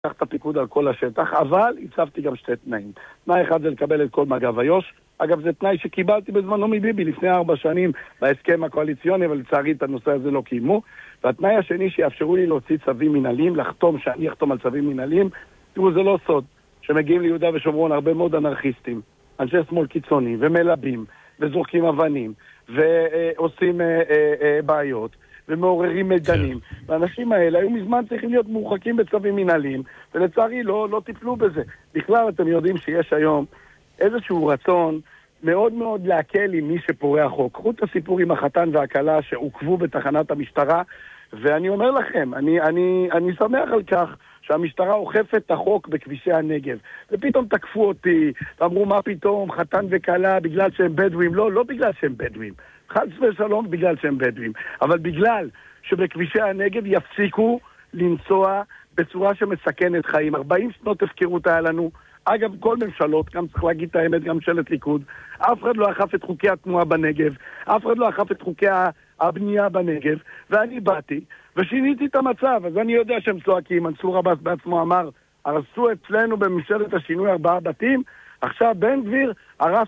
לקח את הפיקוד על כל השטח, אבל הצבתי גם שתי תנאים. תנאי אחד זה לקבל את כל מג"ב איו"ש. אגב, זה תנאי שקיבלתי בזמנו מביבי לפני 4 שנים בהסכם הקואליציוני, אבל לצערי את הנושא הזה לא קיימו. והתנאי השני שיאפשרו לי להוציא צווים מנהליים, שאני אחתום על צווים מנהליים. תראו, זה לא סוד שמגיעים ליהודה ושומרון הרבה מאוד אנרכיסטים, אנשי שמאל קיצוני, ומלבים, וזורקים אבנים, ועושים בעיות, ומעוררים מדנים. והאנשים האלה היו מזמן צריכים להיות מורחקים בצווים מנהליים, ולצערי לא טיפלו בזה. בכלל אתם יודעים שיש היום איזשהו רצון מאוד מאוד להקל עם מי שפורע חוק. קחו את הסיפור עם החתן והכלה שעוקבו בתחנת המשטרה, ואני אומר לכם, אני שמח על כך שהמשטרה אוכפת את החוק בכבישי הנגב. ופתאום תקפו אותי, ואמרו מה פתאום, חתן וכלה בגלל שהם בדואים. לא בגלל שהם בדואים. חס ושלום בגלל שהם בדואים. אבל בגלל שבכבישי הנגב יפסיקו לנסוע בצורה שמסכנת חיים. 40 שנות הפקרות היה לנו. אגב, כל ממשלות, גם צריך להגיד את האמת, גם ממשלת ליכוד, אף אחד לא אכף את חוקי התנועה בנגב, אף אחד לא אכף את חוקי הבנייה בנגב, ואני באתי ושיניתי את המצב. אז אני יודע שהם צועקים, מנסור עבאס בעצמו אמר, הרסו אצלנו בממשלת השינוי 4 בתים, עכשיו בן גביר הרס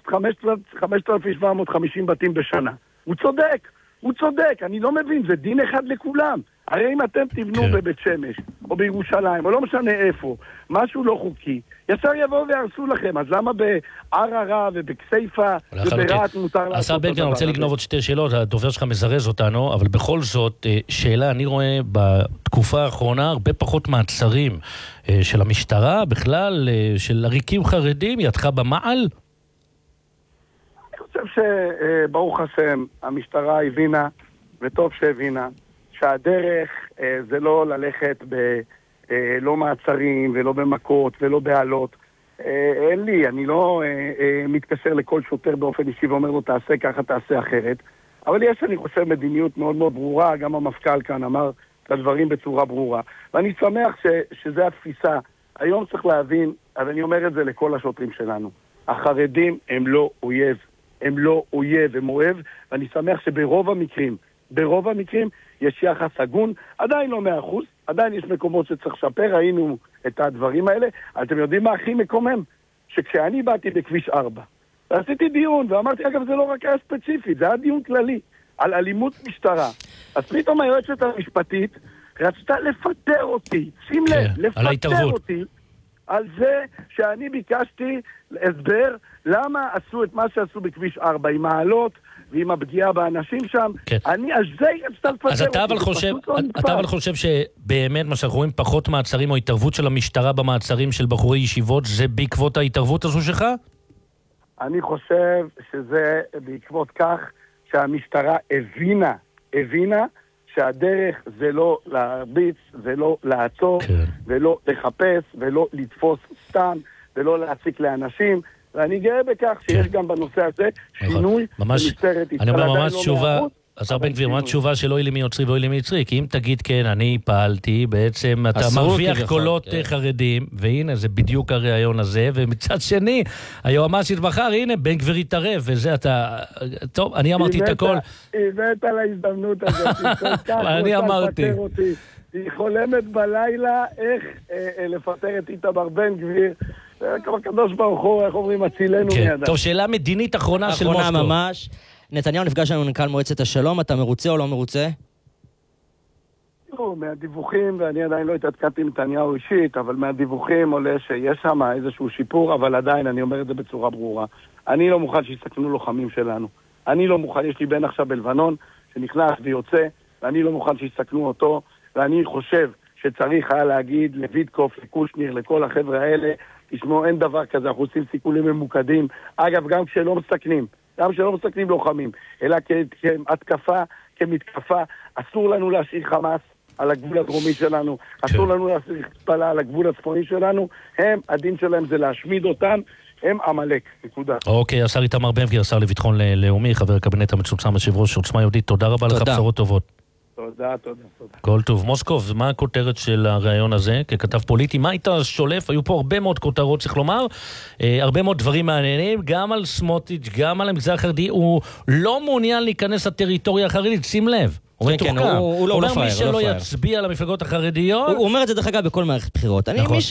5,750 בתים בשנה. הוא צודק, אני לא מבין, זה דין אחד לכולם. הרי אם אתם תבנו בבית שמש, או בירושלים, או לא משנה איפה, משהו לא חוקי, ישר יבואו וירסו לכם. אז למה בערערה ובכסייפה וברעת מותר לעשות? השר בן גביר, אני רוצה לגנוב עוד 2 שאלות, הדובר שלך מזרז אותנו, אבל בכל זאת, שאלה, אני רואה בתקופה האחרונה הרבה פחות מעצרים של המשטרה, בכלל, של עריקים חרדים, ידך במעל? אני חושב שברוך השם, המשטרה הבינה, וטוב שהבינה, שהדרך זה לא ללכת לא מעצרים ולא במכות ולא בעלות. אין לי, אני לא מתקשר לכל שוטר באופן אישי ואומר לו תעשה ככה, תעשה אחרת. אבל יש, אני חושב, מדיניות מאוד מאוד ברורה, גם המפכ"ל כאן אמר את הדברים בצורה ברורה. ואני שמח שזה התפיסה. היום צריך להבין, אז אני אומר את זה לכל השוטרים שלנו. החרדים הם לא אויב. הם לא אויב, הם אוהב, ואני שמח שברוב המקרים יש יחס הגון, עדיין לא 100%, עדיין יש מקומות שצריך לשפר, ראינו את הדברים האלה. אתם יודעים מה הכי מקומם? שכשאני באתי בכביש 4, ועשיתי דיון, ואמרתי, אגב, זה לא רק היה ספציפי, זה היה דיון כללי, על אלימות משטרה. אז פתאום היועצת המשפטית רצתה לפטר אותי, שים לב, לפטר אותי, על זה שאני ביקשתי הסבר למה עשו את מה שעשו בכביש 4 עם העלות ועם הפגיעה באנשים שם. כן. אני אז זה רצתה לפטר אותי. אז אתה אבל חושב שבאמת מה שאנחנו רואים פחות מעצרים או התערבות של המשטרה במעצרים של בחורי ישיבות, זה בעקבות ההתערבות הזו שלך? אני חושב שזה בעקבות כך שהמשטרה הבינה שהדרך זה לא להרביץ, ולא לעצור, ולא לחפש, ולא לתפוס סתם, ולא להציק לאנשים. ואני גאה בכך שיש גם בנושא הזה שינוי במשטרת ישראל. אני אומר ממש תשובה, השר בן גביר, ממש תשובה שלא יהיה לי מי יוצרי ולא יהיה לי מי יצרי, כי אם תגיד כן, אני פעלתי, בעצם אתה מרוויח קולות חרדים, והנה זה בדיוק הרעיון הזה, ומצד שני, היועמ"שית בחר, הנה בן גביר יתערב, וזה אתה, טוב, אני אמרתי את הכל. הבאת על ההזדמנות הזאת, אני אמרתי. היא חולמת בלילה איך לפטר את איתמר בן גביר, כמו הקדוש ברוך הוא, איך אומרים, הצילנו מידע. טוב, שאלה מדינית אחרונה של מוסקו. אחרונה ממש. נתניהו נפגש לנו מנכ"ל מועצת השלום, אתה מרוצה או לא מרוצה? מהדיווחים, ואני עדיין לא התעדכנתי עם נתניהו אישית, אבל מהדיווחים עולה שיש שם איזשהו שיפור, אבל עדיין אני אומר את זה בצורה ברורה. אני לא מוכן שיסתכנו לוחמים שלנו. אני לא מוכן, יש לי בן עכשיו בלבנון, שנכנס ויוצא, ואני לא מוכן שיסתכנו אותו, ואני חושב שצריך היה להגיד לוידקוף, לקושניר, לכל החבר'ה האלה, תשמעו, אין דבר כזה, אנחנו עושים סיכולים ממוקדים. אגב, גם כשלא מסתכנים לוחמים, אלא כהתקפה, כמתקפה, אסור לנו להשאיר חמאס על הגבול הדרומי שלנו, אסור לנו להשאיר חיזבאללה על הגבול הצפוני שלנו, הדין שלהם זה להשמיד אותם, הם עמלק, נקודה. אוקיי, השר איתמר בן גביר, השר לביטחון לאומי, חבר הקבינט המצומצם, יושב-ראש עוצמה יהודית, תודה רבה לך, בשורות טובות. תודה. כל טוב. מוסקוב, מה הכותרת של הרעיון הזה ככתב פוליטי? מה היית שולף? היו פה הרבה מאוד כותרות, צריך לומר, הרבה מאוד דברים מעניינים, גם על סמוטריץ', גם על המגזר החרדי. הוא לא מעוניין להיכנס לטריטוריה החרדית, שים לב. הוא מתוחכם. הוא לא אומר פרייר, מי שלא יצביע למפלגות החרדיות... הוא אומר את זה דרך אגב בכל מערכת בחירות.